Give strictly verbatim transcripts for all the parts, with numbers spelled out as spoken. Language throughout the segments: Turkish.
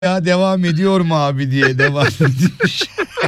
ya devam ediyor mu abi diye devam etmiş.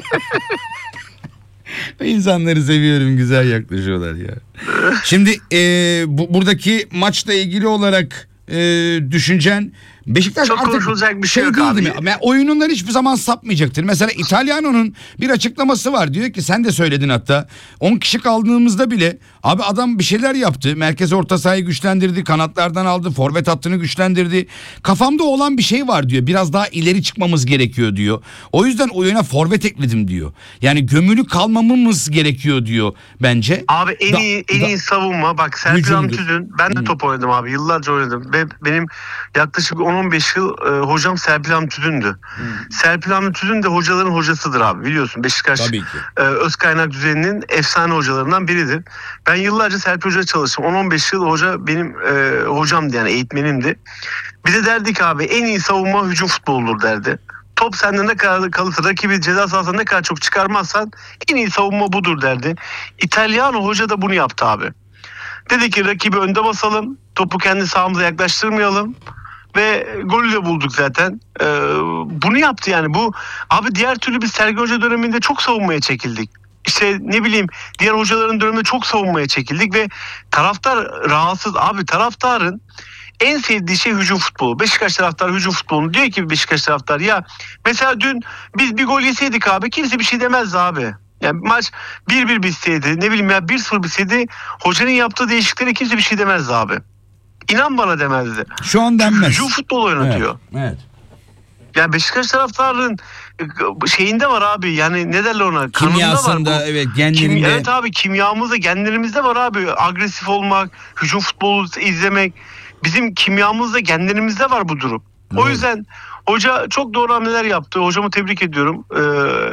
İnsanları seviyorum, güzel yaklaşıyorlar ya. Şimdi e, bu, buradaki maçla ilgili olarak e, düşüncen Beşiktaş çok artık konuşulacak bir şey, şey yok değil abi. mi? Yani oyunundan hiçbir zaman sapmayacaktır. Mesela İtalyano'nun bir açıklaması var. Diyor ki, sen de söyledin hatta, on kişi kaldığımızda bile abi adam bir şeyler yaptı. Merkez orta sahayı güçlendirdi. Kanatlardan aldı. Forvet hattını güçlendirdi. Kafamda olan bir şey var diyor. Biraz daha ileri çıkmamız gerekiyor diyor. O yüzden oyuna forvet ekledim diyor. Yani gömülü kalmamamız gerekiyor diyor bence. Abi en Da- iyi en da- iyi savunma bak, Serpil Hücumdur. Hamtüdün. Ben de Hı. top oynadım abi. Yıllarca oynadım. Ve benim yaklaşık on on beş yıl e, hocam Serpil Hamtüdün'dü. Serpil Hamtüdün de hocaların hocasıdır abi, biliyorsun. Beşiktaş Tabii ki. e, öz kaynak düzeninin efsane hocalarından biridir. Ben yıllarca Serpil Hoca çalıştım. on on beş yıl hoca benim e, hocamdı, yani eğitmenimdi. Bize derdik abi, en iyi savunma hücum futboludur derdi. Top sende ne kadar kalırsa, rakibi ceza sahasına ne kadar çok çıkarmazsan en iyi savunma budur derdi. İtalyano hoca da bunu yaptı abi. Dedi ki rakibi önde basalım, topu kendi sahamıza yaklaştırmayalım ve golü de bulduk zaten. Ee, bunu yaptı yani. Bu abi, diğer türlü biz Sergen Hoca döneminde çok savunmaya çekildik. İşte ne bileyim, diğer hocaların döneminde çok savunmaya çekildik ve taraftar rahatsız. Abi taraftarın en sevdiği şey hücum futbolu. Beşiktaş taraftarı hücum futbolunu diyor ki, Beşiktaş taraftarı ya mesela dün biz bir gol yeseydik abi kimse bir şey demezdi abi. Yani maç bir bir bitseydi, ne bileyim ya bir sıfır bitseydi, hocanın yaptığı değişikliklere kimse bir şey demezdi abi. İnan bana demezdi. Şu an denmez. Hücum futbol oynatıyor. Evet. evet. Yani Beşiktaş taraftarının şeyinde var abi, yani ne derler ona, kanında Kimyasında, var bu. evet, genlerinde. Kim, evet abi, kimyamızda, genlerimizde var abi. Agresif olmak, hücum futbolu izlemek, bizim kimyamızda, genlerimizde var bu durum. Evet. O yüzden hoca çok doğru hamleler yaptı. Hocamı tebrik ediyorum. Ee,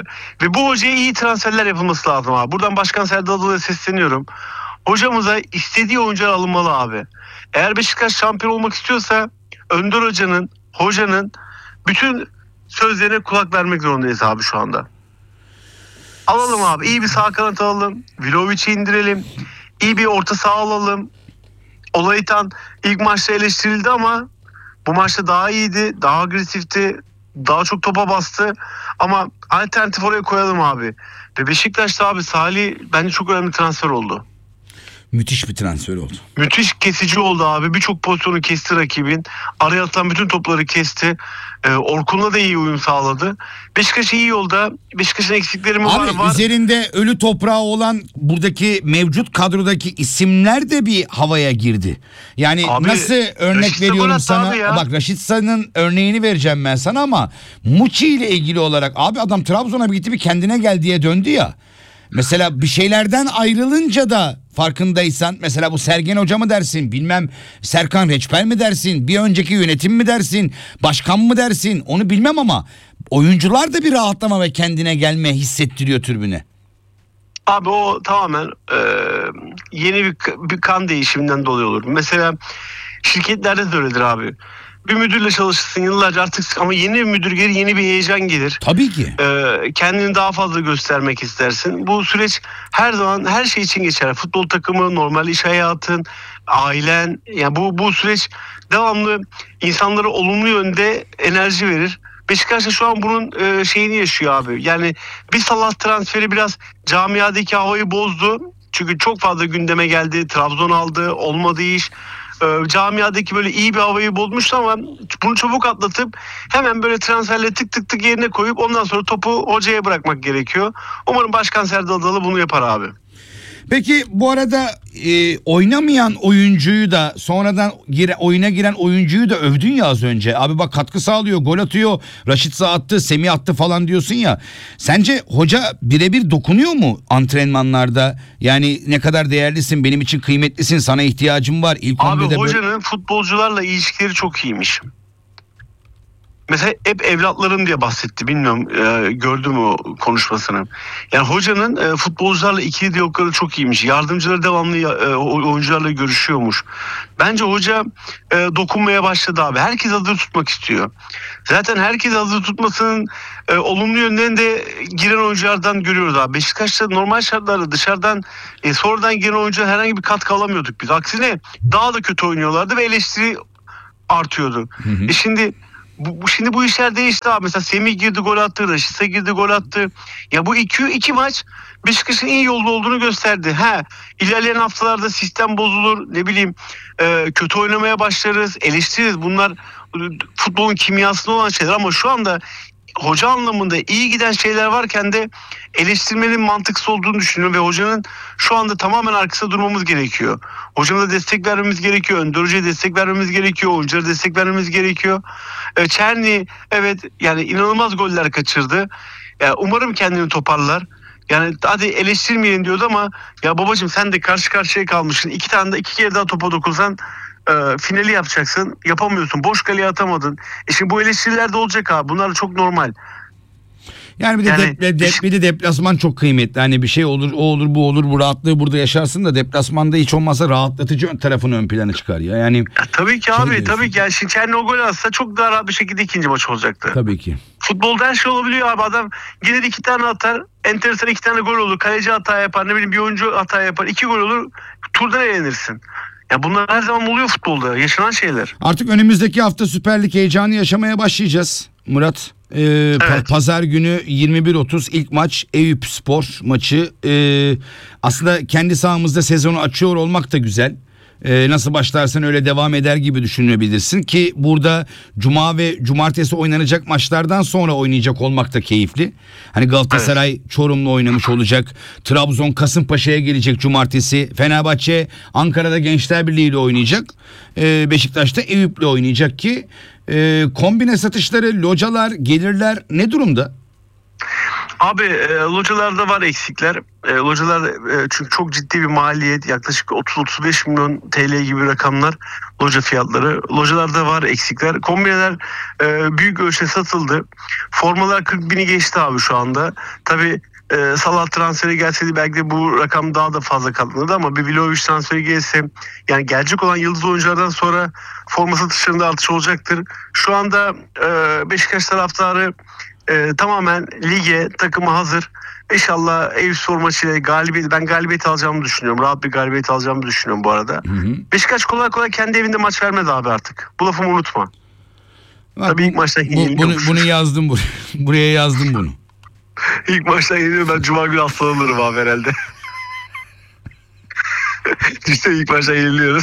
ve bu hocaya iyi transferler yapılması lazım abi. Buradan Başkan Serdar Adalı'ya sesleniyorum. Hocamıza istediği oyuncular alınmalı abi. Eğer Beşiktaş şampiyon olmak istiyorsa Önder Hoca'nın, hocanın bütün sözlerine kulak vermek zorundayız abi şu anda. Alalım abi. İyi bir sağ kanat alalım. Vlahovic'i indirelim. İyi bir orta saha alalım. Olaytan ilk maçta eleştirildi ama bu maçta daha iyiydi. Daha agresifti. Daha çok topa bastı. Ama alternatif oraya koyalım abi. Ve Beşiktaş'ta abi Salih bence çok önemli transfer oldu. Müthiş bir transfer oldu. Müthiş kesici oldu abi. Birçok pozisyonu kesti rakibin. Araya atılan bütün topları kesti. Ee, Orkun'la da iyi uyum sağladı. Beşiktaş iyi yolda. Beşiktaş'ın eksikleri mi var? Abi var. üzerinde ölü toprağı olan buradaki mevcut kadrodaki isimler de bir havaya girdi. Yani Abi, nasıl örnek Raşit veriyorum Sabahat sana. abi ya. Bak, Raşit Sa'nın örneğini vereceğim ben sana ama Muçi ile ilgili olarak abi adam Trabzon'a bir gitti, bir kendine gel diye döndü ya. Mesela bir şeylerden ayrılınca da farkındaysan, mesela bu Sergen Hoca mı dersin, bilmem Serkan Reçber mi dersin, bir önceki yönetim mi dersin, başkan mı dersin, onu bilmem ama oyuncular da bir rahatlama ve kendine gelme hissettiriyor tribüne. Abi o tamamen e, yeni bir, bir kan değişiminden dolayı olur. Mesela şirketlerde de öyledir abi. Bir müdürle çalışırsın yıllarca artık, ama yeni bir müdür gelir, yeni bir heyecan gelir. Tabii ki. Ee, kendini daha fazla göstermek istersin. Bu süreç her zaman her şey için geçer. Futbol takımı, normal iş hayatın, ailen. Yani bu bu süreç devamlı insanlara olumlu yönde enerji verir. Beşiktaş'ta şu an bunun e, şeyini yaşıyor abi. Yani bir Salah transferi biraz camiadaki havayı bozdu. Çünkü çok fazla gündeme geldi. Trabzon aldı, olmadı iş. E, camiadaki böyle iyi bir havayı bozmuştu ama bunu çabuk atlatıp hemen böyle transferle tık tık tık yerine koyup ondan sonra topu hocaya bırakmak gerekiyor. Umarım Başkan Serdar Adalı bunu yapar abi. Peki bu arada e, oynamayan oyuncuyu da sonradan gire, oyuna giren oyuncuyu da övdün ya az önce. Abi bak, katkı sağlıyor, gol atıyor, Raşit Sağ attı, Semih attı falan diyorsun ya. Sence hoca birebir dokunuyor mu antrenmanlarda? Yani ne kadar değerlisin, benim için kıymetlisin, sana ihtiyacım var. İlk Abi böyle... hocanın futbolcularla ilişkileri çok iyiymiş. Mesela hep evlatlarım diye bahsetti. Bilmiyorum e, gördüm o konuşmasını. Yani hocanın e, futbolcularla ikili diyalogları çok iyiymiş. Yardımcıları devamlı e, oyuncularla görüşüyormuş. Bence hoca e, dokunmaya başladı abi. Herkes hazır tutmak istiyor. Zaten herkes hazır tutmasının e, olumlu yönlerini de giren oyunculardan görüyoruz abi. Beşiktaş'ta normal şartlarda dışarıdan e, sonradan giren oyuncular herhangi bir katkı alamıyorduk biz. Aksine daha da kötü oynuyorlardı ve eleştiri artıyordu. Hı hı. E şimdi bu, bu- şimdi bu işler değişti abi. Mesela Semih girdi gol attı. Raşit'e girdi gol attı. Ya bu iki, iki maç Beşiktaş'ın iyi yolda olduğunu gösterdi. Ha, ilerleyen haftalarda sistem bozulur. Ne bileyim e, kötü oynamaya başlarız. Eleştiririz. Bunlar e, futbolun kimyasında olan şeyler ama şu anda hoca anlamında iyi giden şeyler varken de eleştirmenin mantıksız olduğunu düşünüyorum ve hocanın şu anda tamamen arkasında durmamız gerekiyor. Hocamıza destek vermemiz gerekiyor. Önder Hoca'ya destek vermemiz gerekiyor. Oyunculara destek vermemiz gerekiyor. E, Çerni evet yani inanılmaz goller kaçırdı. Ya, umarım kendini toparlar. Yani hadi eleştirmeyin diyordu ama ya babacığım sen de karşı karşıya kalmışsın. İki tane de iki kere daha topa dokunsan e, finali yapacaksın. Yapamıyorsun. Boş kaleye atamadın. E şimdi bu eleştiriler de olacak abi. Bunlar çok normal. Yani bir de Yani- dep- dep- bir de deplasman çok kıymetli. Hani bir şey olur, o olur, bu olur, bu rahatlığı burada yaşarsın da deplasmanda hiç olmazsa rahatlatıcı ön tarafın ön plana çıkar ya. Yani Ya tabii ki Şey abi diyorsun. tabii ki. Yani şimdi Çerni o gol atsa çok daha rahat bir şekilde ikinci maç olacaktı. tabii ki. Futbolda her şey olabiliyor abi. Adam gelir iki tane atar. Enteresan iki tane gol olur. Kaleci hata yapar. Ne bileyim bir oyuncu hata yapar. İki gol olur. Turdan eğlenirsin. Ya bunlar her zaman oluyor futbolda. Yaşanan şeyler. Artık önümüzdeki hafta Süper Lig heyecanı yaşamaya başlayacağız. Murat, e, pa- Evet. pazar günü yirmi bir otuz ilk maç Eyüp Spor maçı. E, aslında kendi sahamızda sezonu açıyor olmak da güzel. E, nasıl başlarsan öyle devam eder gibi düşünebilirsin ki burada cuma ve cumartesi oynanacak maçlardan sonra oynayacak olmak da keyifli. Hani Galatasaray Çorum'la oynamış olacak. Trabzon Kasımpaşa'ya gelecek cumartesi. Fenerbahçe Ankara'da Gençler Birliği ile oynayacak. E, Beşiktaş'ta Eyüp'le oynayacak ki e, kombine satışları, localar, gelirler ne durumda? Abi e, localarda var eksikler. E, localar e, çünkü çok ciddi bir maliyet. Yaklaşık otuz otuz beş milyon T L gibi rakamlar loca fiyatları. Localarda var eksikler. Kombineler e, büyük ölçüde satıldı. Formalar kırk bini geçti abi şu anda. Tabii e, Salah transferi gelseydi belki de bu rakam daha da fazla katlanırdı ama bir Vlahovic transferi gelse yani gelecek olan yıldız oyunculardan sonra forma satışlarında artış olacaktır. Şu anda e, Beşiktaş taraftarı e, tamamen lige takımı hazır. İnşallah Eyüp Spor maçıyla galibiyet, ben galibiyet alacağımı düşünüyorum. Rahat bir galibiyet alacağımı düşünüyorum bu arada. Hı hı. Beşiktaş kolay kolay kendi evinde maç vermedi abi artık. Bu lafımı unutma. Bak, Tabii ilk bu- maçta bu- yeniliyormuş. bunu, bunu yazdım buraya. Buraya yazdım bunu. İlk maçta yeniliyor, ben cuma günü hastalanırım abi herhalde. İşte ilk maçta yeniliyoruz.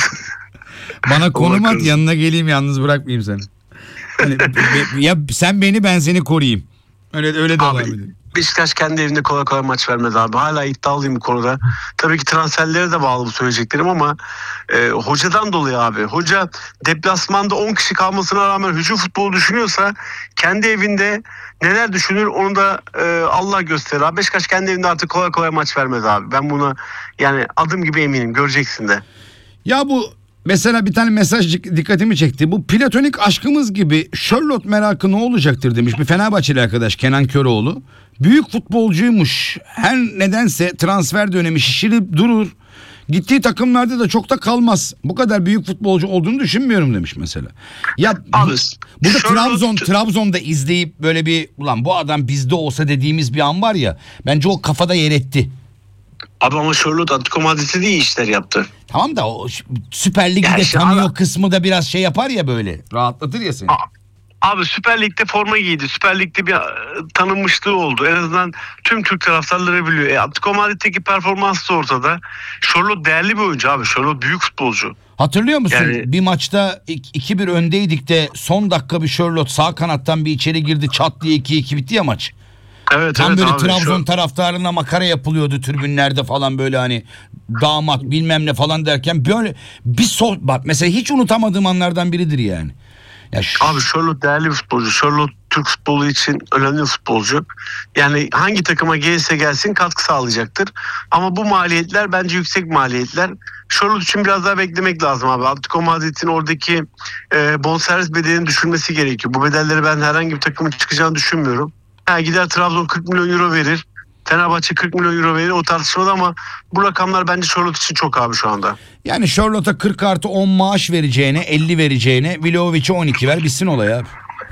Bana konum at, korusun. yanına geleyim, yalnız bırakmayayım seni. Hani, be- be- ya sen beni, ben seni koruyayım. Öyle öyle devam Abi edelim. Beşiktaş kendi evinde kolay kolay maç vermedi abi. Hala iddialıyım bu konuda. Tabii ki transferlere de bağlı bu söyleyeceklerim ama e, hocadan dolayı abi. Hoca deplasmanda on kişi kalmasına rağmen hücum futbolu düşünüyorsa kendi evinde neler düşünür onu da e, Allah gösterir abi. Beşiktaş kendi evinde artık kolay kolay maç vermez abi. Ben buna yani adım gibi eminim, göreceksin de. Ya bu mesela bir tane mesaj dik- dikkatimi çekti. Bu platonik aşkımız gibi Charlotte merakı ne olacaktır demiş bir Fenerbahçeli arkadaş, Kenan Köroğlu. Büyük futbolcuymuş. Her nedense transfer dönemi şişirip durur. Gittiği takımlarda da çok da kalmaz. Bu kadar büyük futbolcu olduğunu düşünmüyorum demiş mesela. Ya Abi, bu- burada Charlotte- Trabzon Trabzon'da izleyip böyle bir ulan bu adam bizde olsa dediğimiz bir an var ya. Bence o kafada yer etti. Abi ama Charlotte Atletico Madrid'de de iyi işler yaptı. Tamam da o ş- Süper Lig'i Ya de işte tanıyor ama- kısmı da biraz şey yapar ya, böyle rahatlatır ya seni. Aa, Abi Süper Lig'de forma giydi. Süper Lig'de bir e, tanınmışlığı oldu. En azından tüm Türk taraftarları biliyor. E, Atletico Madrid'deki performans da ortada. Charlotte değerli bir oyuncu abi. Charlotte büyük futbolcu. Hatırlıyor musun? Yani- Bir maçta iki bir öndeydik de son dakika bir Charlotte sağ kanattan bir içeri girdi, çat diye iki iki bitti ya maç. Evet Tam evet böyle abi. Trabzon Şu- taraftarına makara yapılıyordu tribünlerde falan, böyle hani damat bilmem ne falan derken böyle bir sol bak mesela, hiç unutamadığım anlardan biridir yani. Ya şu- Abi Charlotte değerli bir futbolcu. Charlotte Türk futbolu için önemli bir futbolcu. Yani hangi takıma gelirse gelsin katkı sağlayacaktır. Ama bu maliyetler bence yüksek maliyetler. Charlotte için biraz daha beklemek lazım abi. Atletico Madrid'in oradaki e, bonservis bedelini düşürmesi gerekiyor. Bu bedelleri ben herhangi bir takımın çıkacağını düşünmüyorum. Ha, gider Trabzon kırk milyon euro verir. Fenerbahçe kırk milyon euro verir, o tartışmalı ama bu rakamlar bence Charlotte için çok abi şu anda. yani Charlotte'a kırk artı on maaş vereceğine, elli vereceğine Vlahovic'e on iki ver, bitsin olay abi.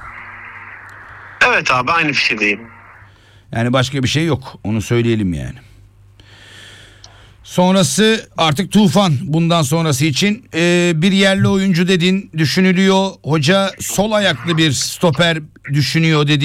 Evet abi, aynı fikirdeyim. Yani başka bir şey yok, onu söyleyelim yani. Sonrası artık tufan bundan sonrası için. Ee, bir yerli oyuncu dedin düşünülüyor. Hoca sol ayaklı bir stoper düşünüyor dedi.